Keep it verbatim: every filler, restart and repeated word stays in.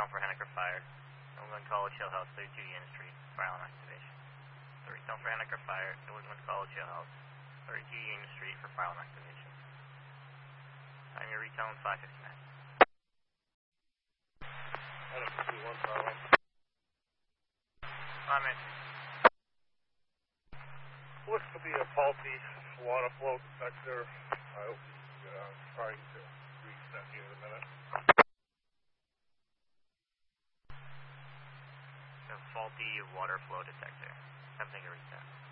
Return for Henniker Fire. New England College Hill House, thirty-two Union Street, fire alarm activation. So return for Henniker Fire, New England College Hill House, thirty-two Union Street for fire alarm activation. Time your retone five fifty-nine. one fire alarm. Five minutes. Looks to be a faulty water flow detector. I'll be uh, trying to reset here in a minute. A faulty water flow detector. Something to reset.